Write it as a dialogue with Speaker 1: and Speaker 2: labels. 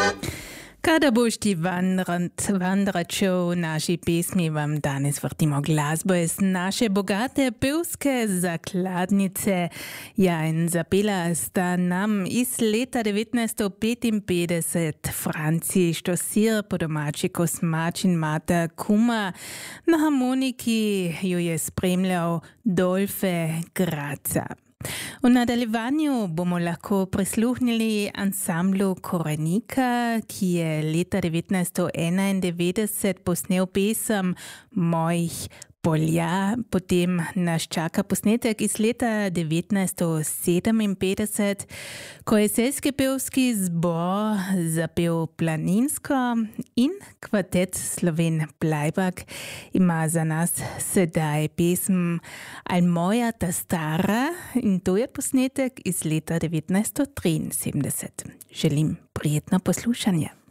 Speaker 1: Kada boš ti vandračev naši pesmi vam danes vrtimo glasbo iz naše bogate pevske zakladnice. Ja, in zapela sta nam iz leta 1955 Franci Štosir, po domači Kosmač in Marta Kuma. Na harmoniki jo je spremljal Dolfe Graca. V nadaljevanju bomo lahko prisluhnili ansamblu Korenika, ki je leta 1991 posnel pesem Mojih polja. Potem nas čaka posnetek iz leta 1957, ko je Celjski pevski zbor zapel Planinsko in kvartet Sloven Bleibak ima za nas sedaj pesem Al moja ta stara in to je posnetek iz leta 1973. Želim prijetno poslušanje.